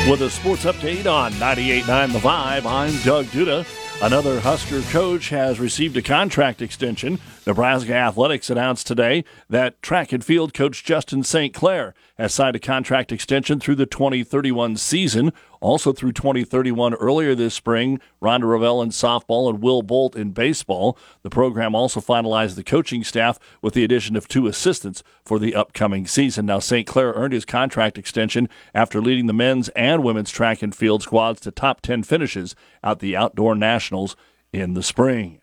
With a sports update on 98.9 The Vibe, I'm Doug Duda. Another Husker coach has received a contract extension. Nebraska Athletics announced today that track and field coach Justin St. Clair has signed a contract extension through the 2031 season, also through 2031 earlier this spring. Rhonda Revelle in softball and Will Bolt in baseball. The program also finalized the coaching staff with the addition of 2 assistants for the upcoming season. Now, St. Clair earned his contract extension after leading the men's and women's track and field squads to top 10 finishes at the Outdoor Nationals in the spring.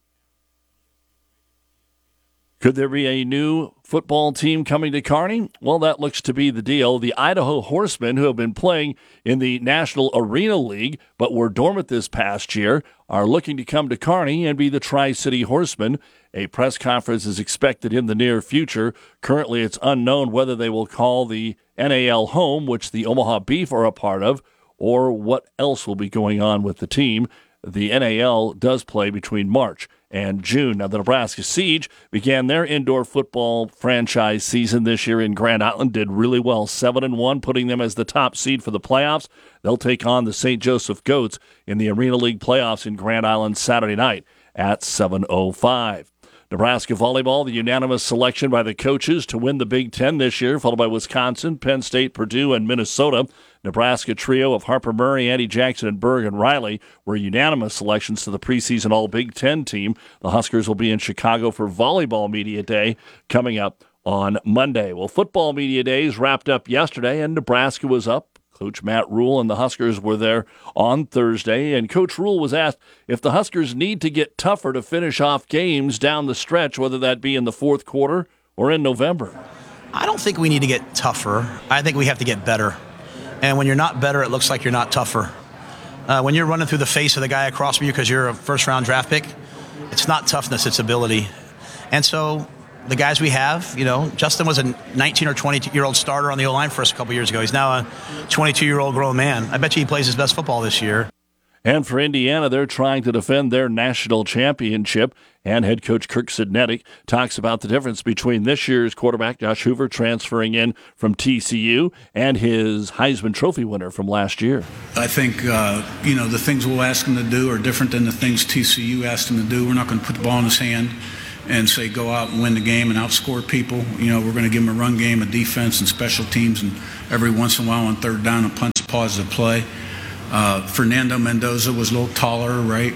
Could there be a new football team coming to Kearney? Well, that looks to be the deal. The Idaho Horsemen, who have been playing in the National Arena League but were dormant this past year, are looking to come to Kearney and be the Tri-City Horsemen. A press conference is expected in the near future. Currently, it's unknown whether they will call the NAL home, which the Omaha Beef are a part of, or what else will be going on with the team. The NAL does play between March and June. Now, the Nebraska Siege began their indoor football franchise season this year in Grand Island, did really well, 7-1, putting them as the top seed for the playoffs. They'll take on the St. Joseph Goats in the Arena League playoffs in Grand Island Saturday night at 7:05. Nebraska volleyball, the unanimous selection by the coaches to win the Big Ten this year, followed by Wisconsin, Penn State, Purdue, and Minnesota. Nebraska trio of Harper Murray, Andy Jackson, and Berg and Riley were unanimous selections to the preseason All-Big Ten team. The Huskers will be in Chicago for Volleyball Media Day coming up on Monday. Well, Football Media Days wrapped up yesterday, and Nebraska was up. Coach Matt Rule and the Huskers were there on Thursday, and Coach Rule was asked if the Huskers need to get tougher to finish off games down the stretch, whether that be in the fourth quarter or in November. I don't think we need to get tougher. I think we have to get better. And when you're not better, it looks like you're not tougher. When you're running through the face of the guy across from you because you're a first-round draft pick, it's not toughness, it's ability. And so the guys we have, Justin was a 19 or 20-year-old starter on the O-line for us a couple years ago. He's now a 22-year-old grown man. I bet you he plays his best football this year. And for Indiana, they're trying to defend their national championship. And head coach Kirk Sidnetic talks about the difference between this year's quarterback, Josh Hoover, transferring in from TCU, and his Heisman Trophy winner from last year. I think, the things we'll ask him to do are different than the things TCU asked him to do. We're not going to put the ball in his hand and say go out and win the game and outscore people. We're going to give them a run game, a defense, and special teams, and every once in a while on third down, a punch positive play. Fernando Mendoza was a little taller, right?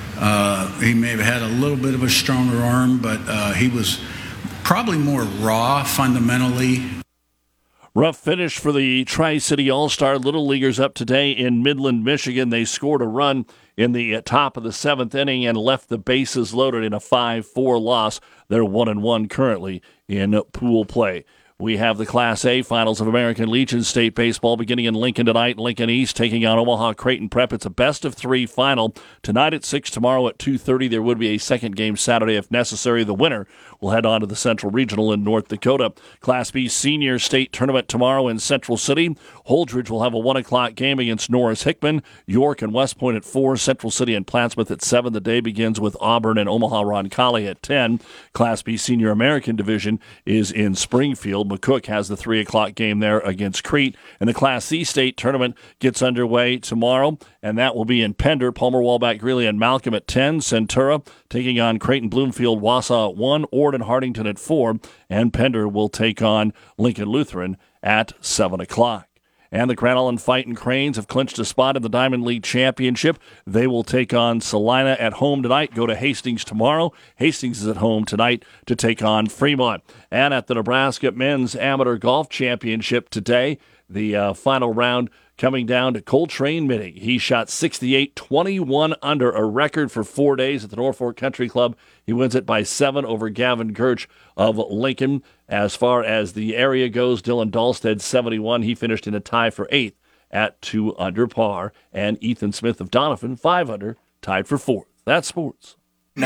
He may have had a little bit of a stronger arm, but he was probably more raw fundamentally. Rough finish for the Tri-City All-Star Little Leaguers up today in Midland, Michigan. They scored a run in the top of the 7th inning and left the bases loaded in a 5-4 loss. They're 1-1 currently in pool play. We have the Class A Finals of American Legion State Baseball beginning in Lincoln tonight. Lincoln East taking on Omaha Creighton Prep. It's a best-of-3 final. Tonight at 6, tomorrow at 2:30. There would be a second game Saturday if necessary. The winner will head on to the Central Regional in North Dakota. Class B Senior State Tournament tomorrow in Central City. Holdridge will have a 1 o'clock game against Norris Hickman. York and West Point at 4. Central City and Plattsmouth at 7. The day begins with Auburn and Omaha Roncalli at 10. Class B Senior American Division is in Springfield. McCook has the 3 o'clock game there against Crete. And the Class C State Tournament gets underway tomorrow, and that will be in Pender. Palmer, Walbach, Greeley, and Malcolm at 10. Centura taking on Creighton, Bloomfield, Wausau at 1. Ord and Hartington at 4. And Pender will take on Lincoln Lutheran at 7 o'clock. And the Grand Island Fighting Cranes have clinched a spot in the Diamond League Championship. They will take on Salina at home tonight, go to Hastings tomorrow. Hastings is at home tonight to take on Fremont. And at the Nebraska Men's Amateur Golf Championship today, the final round coming down to Coltrane Minnie. He shot 68, 21 under, a record for 4 days at the Norfolk Country Club. He wins it by 7 over Gavin Gerch of Lincoln. As far as the area goes, Dylan Dahlstead, 71. He finished in a tie for 8th at 2 under par. And Ethan Smith of Donovan, 5 under, tied for 4th. That's sports.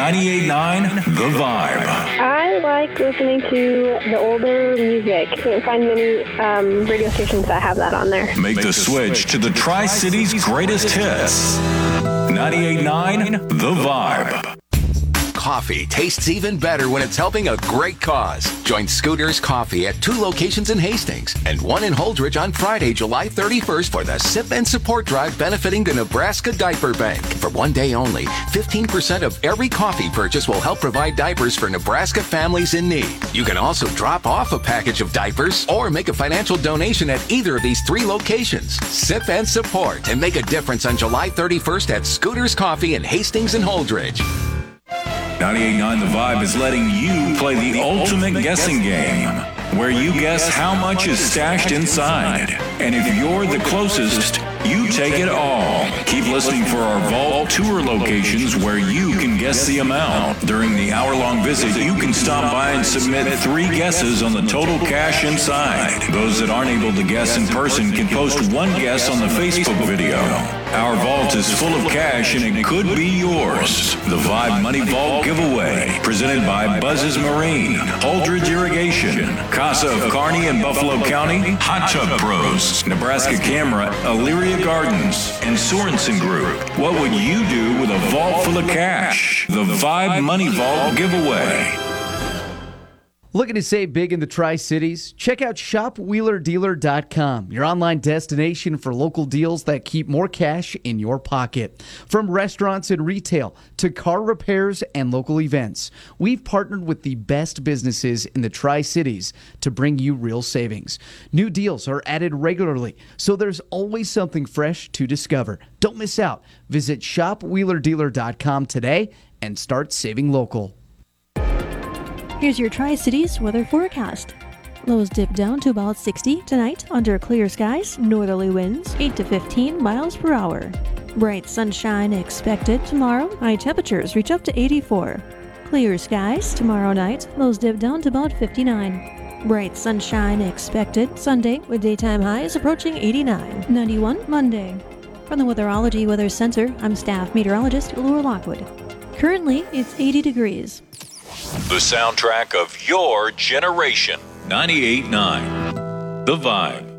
98.9 The Vibe. I like listening to the older music. You can't find many radio stations that have that on there. Make the switch to the Tri-City's greatest hits. 98.9 The Vibe. coffee tastes even better when it's helping a great cause. Join Scooters Coffee at 2 locations in Hastings and 1 in Holdridge on Friday, July 31st for the Sip and Support Drive benefiting the Nebraska Diaper Bank. For one day only, 15% of every coffee purchase will help provide diapers for Nebraska families in need. You can also drop off a package of diapers or make a financial donation at either of these 3 locations. Sip and support and make a difference on July 31st at Scooters Coffee in Hastings and Holdridge. 98.9 The Vibe is letting you play the ultimate guessing game, where you guess how much is stashed inside. And if you're the closest, you take it all. Keep listening for our Vault Tour locations where you can guess the amount. During the hour-long visit, you can stop by and submit 3 guesses on the total cash inside. Those that aren't able to guess in person can post 1 guess on the Facebook video. Our vault is full of cash and it could be yours. The Vibe Money Vault Giveaway, presented by Buzz's Marine, Holdridge Irrigation, Casa of Kearney and Buffalo County, Hot Tub Pros, Nebraska Camera, Elyria Gardens, and Sorensen Group. What would you do with a vault full of cash? The Vibe Money Vault Giveaway. Looking to save big in the Tri-Cities? Check out shopwheelerdealer.com, your online destination for local deals that keep more cash in your pocket. From restaurants and retail to car repairs and local events, we've partnered with the best businesses in the Tri-Cities to bring you real savings. New deals are added regularly, so there's always something fresh to discover. Don't miss out. Visit shopwheelerdealer.com today and start saving local. Here's your Tri-Cities weather forecast. Lows dip down to about 60 tonight under clear skies, northerly winds 8 to 15 miles per hour. Bright sunshine expected tomorrow, high temperatures reach up to 84. Clear skies tomorrow night, lows dip down to about 59. Bright sunshine expected Sunday with daytime highs approaching 89. 91 Monday. From the Weatherology Weather Center, I'm staff meteorologist Laura Lockwood. Currently, it's 80 degrees. The soundtrack of your generation. 98.9 The Vibe.